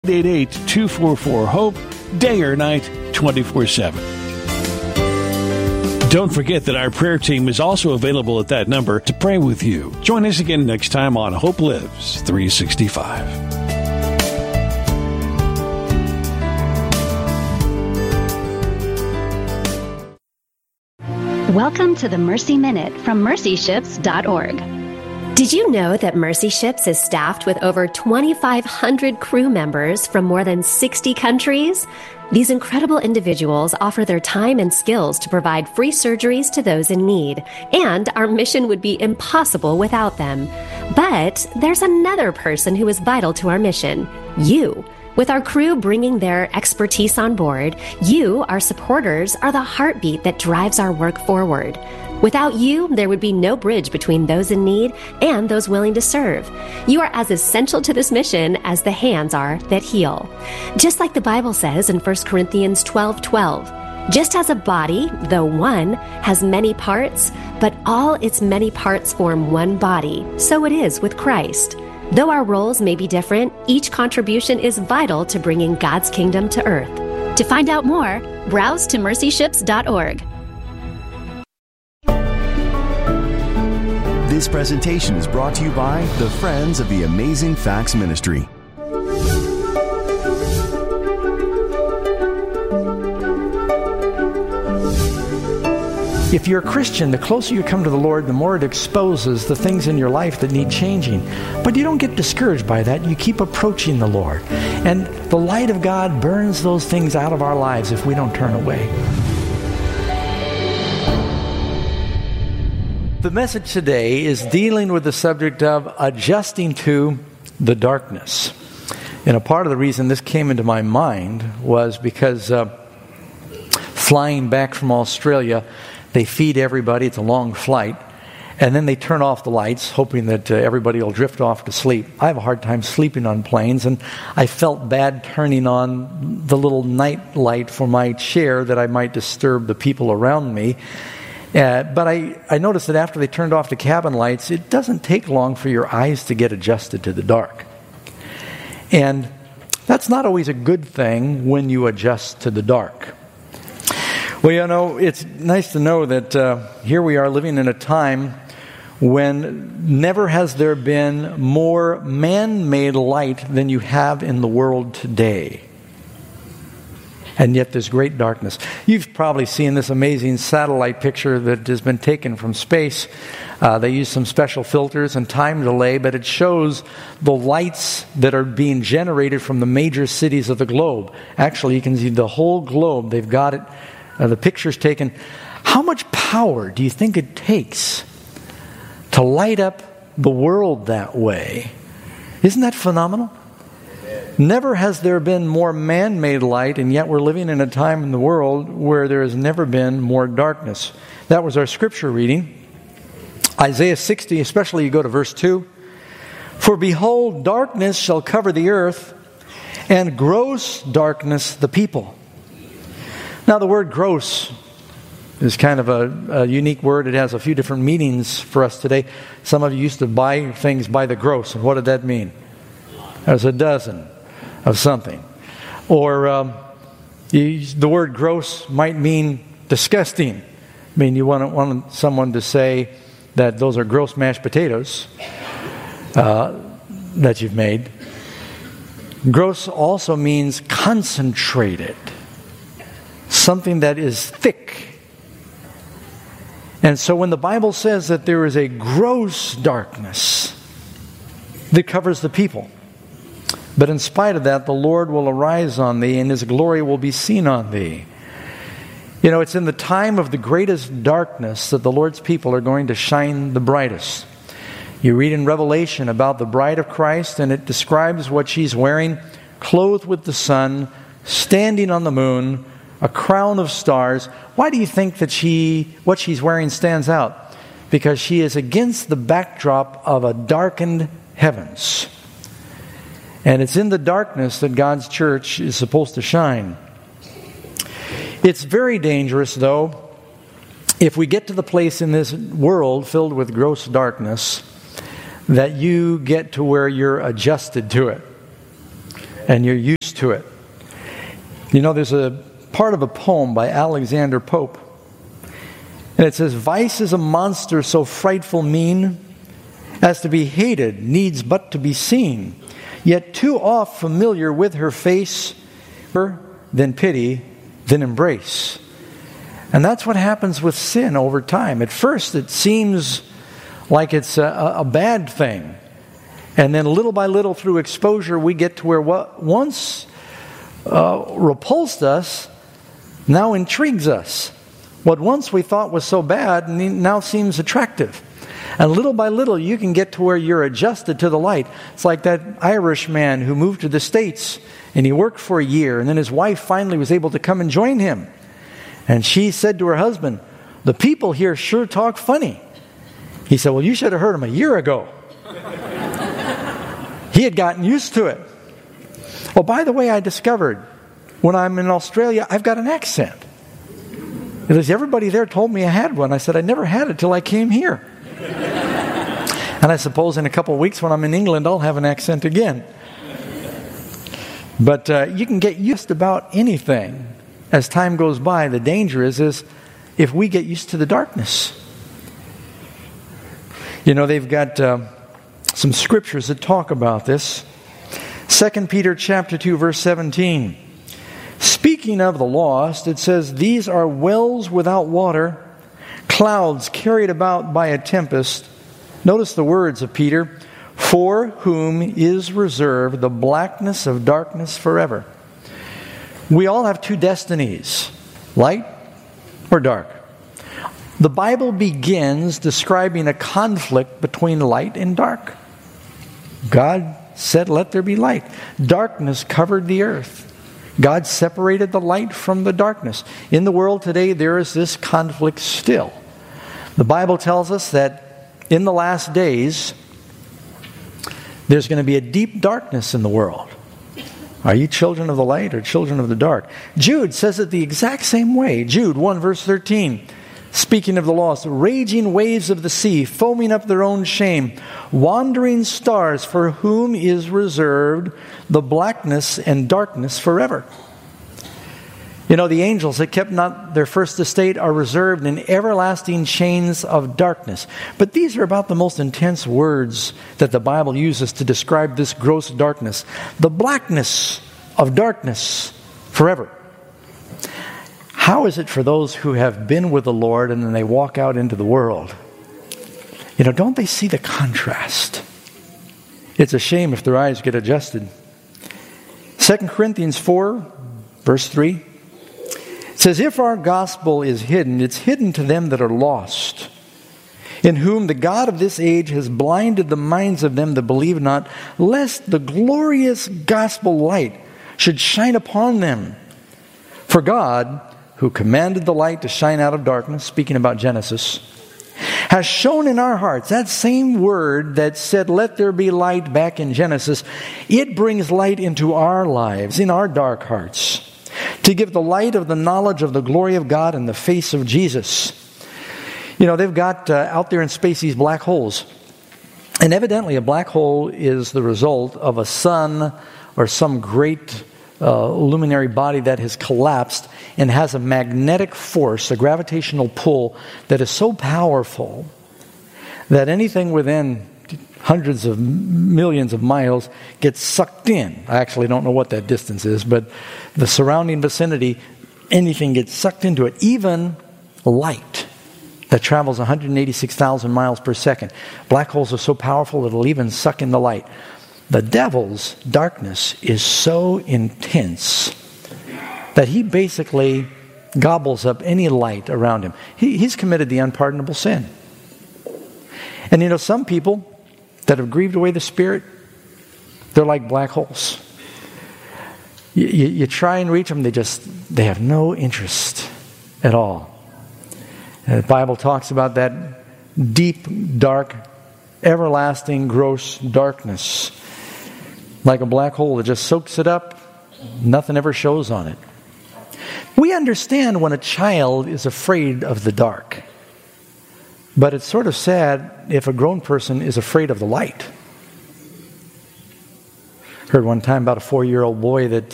888-244-HOPE, day or night, 24/7. Don't forget that our prayer team is also available at that number to pray with you. Join us again next time on Hope Lives 365. Welcome to the Mercy Minute from mercyships.org. Did you know that Mercy Ships is staffed with over 2,500 crew members from more than 60 countries? These incredible individuals offer their time and skills to provide free surgeries to those in need, and our mission would be impossible without them. But there's another person who is vital to our mission: you. With our crew bringing their expertise on board, you, our supporters, are the heartbeat that drives our work forward. Without you, there would be no bridge between those in need and those willing to serve. You are as essential to this mission as the hands are that heal. Just like the Bible says in 1 Corinthians 12:12, just as a body, though one, has many parts, but all its many parts form one body, so it is with Christ. Though our roles may be different, each contribution is vital to bringing God's kingdom to earth. To find out more, browse to mercyships.org. This presentation is brought to you by the Friends of the Amazing Facts Ministry. If you're a Christian, the closer you come to the Lord, the more it exposes the things in your life that need changing. But you don't get discouraged by that. You keep approaching the Lord. And the light of God burns those things out of our lives if we don't turn away. The message today is dealing with the subject of adjusting to the darkness. And a part of the reason this came into my mind was because flying back from Australia, they feed everybody. It's a long flight. And then they turn off the lights, hoping that everybody will drift off to sleep. I have a hard time sleeping on planes, and I felt bad turning on the little night light for my chair that I might disturb the people around me. But I noticed that after they turned off the cabin lights, it doesn't take long for your eyes to get adjusted to the dark. And that's not always a good thing when you adjust to the dark. Well, you know, it's nice to know that here we are living in a time when never has there been more man-made light than you have in the world today. And yet there's great darkness. You've probably seen this amazing satellite picture that has been taken from space. They use some special filters and time delay, but it shows the lights that are being generated from the major cities of the globe. Actually, you can see the whole globe. They've got it. The picture's taken. How much power do you think it takes to light up the world that way? Isn't that phenomenal? Never has there been more man-made light, and yet we're living in a time in the world where there has never been more darkness. That was our scripture reading. Isaiah 60, especially you go to verse 2. For behold, darkness shall cover the earth, and gross darkness the people. Now the word gross is kind of a unique word. It has a few different meanings for us today. Some of you used to buy things by the gross, and what did that mean? There's a dozen of something. Or the word gross might mean disgusting. I mean, you want someone to say that those are gross mashed potatoes that you've made. Gross also means concentrated. Something that is thick. And so when the Bible says that there is a gross darkness that covers the people, but in spite of that, the Lord will arise on thee, and His glory will be seen on thee. You know, it's in the time of the greatest darkness that the Lord's people are going to shine the brightest. You read in Revelation about the bride of Christ, and it describes what she's wearing, clothed with the sun, standing on the moon, a crown of stars. Why do you think that what she's wearing stands out? Because she is against the backdrop of a darkened heavens. And it's in the darkness that God's church is supposed to shine. It's very dangerous, though, if we get to the place in this world filled with gross darkness, that you get to where you're adjusted to it. And you're used to it. You know, there's a part of a poem by Alexander Pope, and it says, "Vice is a monster so frightful mean, as to be hated needs but to be seen, yet too oft familiar with her face, then pity, then embrace." And that's what happens with sin over time. At first it seems like it's a bad thing. And then little by little through exposure we get to where what once repulsed us now intrigues us. What once we thought was so bad now seems attractive. And little by little you can get to where you're adjusted to the light. It's like that Irish man who moved to the States and he worked for a year, and then his wife finally was able to come and join him. And she said to her husband, "The people here sure talk funny." He said, "Well, you should have heard him a year ago." He had gotten used to it. Oh, by the way, I discovered when I'm in Australia, I've got an accent. Because everybody there told me I had one. I said, I never had it till I came here. And I suppose in a couple of weeks when I'm in England, I'll have an accent again. But you can get used to about anything as time goes by. The danger is if we get used to the darkness. You know, they've got some scriptures that talk about this. 2 Peter chapter 2, verse 17. Speaking of the lost, it says, "These are wells without water, clouds carried about by a tempest." Notice the words of Peter, "For whom is reserved the blackness of darkness forever." We all have two destinies, light or dark. The Bible begins describing a conflict between light and dark. God said, "Let there be light." Darkness covered the earth. God separated the light from the darkness. In the world today, there is this conflict still. The Bible tells us that in the last days, there's going to be a deep darkness in the world. Are you children of the light or children of the dark? Jude says it the exact same way. Jude 1 verse 13. Speaking of the lost, "Raging waves of the sea, foaming up their own shame, wandering stars for whom is reserved the blackness and darkness forever." You know, the angels that kept not their first estate are reserved in everlasting chains of darkness. But these are about the most intense words that the Bible uses to describe this gross darkness. The blackness of darkness forever. How is it for those who have been with the Lord and then they walk out into the world? You know, don't they see the contrast? It's a shame if their eyes get adjusted. 2 Corinthians 4, verse 3. It says, "If our gospel is hidden, it's hidden to them that are lost, in whom the God of this age has blinded the minds of them that believe not, lest the glorious gospel light should shine upon them. For God, who commanded the light to shine out of darkness," speaking about Genesis, "has shone in our hearts." That same word that said, "Let there be light," back in Genesis, it brings light into our lives, in our dark hearts, to give the light of the knowledge of the glory of God in the face of Jesus. You know, they've got out there in space these black holes. And evidently a black hole is the result of a sun or some great luminary body that has collapsed and has a magnetic force, a gravitational pull that is so powerful that anything within hundreds of millions of miles gets sucked in. I actually don't know what that distance is, but the surrounding vicinity, anything gets sucked into it. Even light that travels 186,000 miles per second. Black holes are so powerful it'll even suck in the light. The devil's darkness is so intense that he basically gobbles up any light around him. He's committed the unpardonable sin. And you know, some people that have grieved away the Spirit, they're like black holes. You try and reach them, they have no interest at all. And the Bible talks about that deep, dark, everlasting, gross darkness. Like a black hole that just soaks it up, nothing ever shows on it. We understand when a child is afraid of the dark. But it's sort of sad if a grown person is afraid of the light. Heard one time about a 4-year-old boy that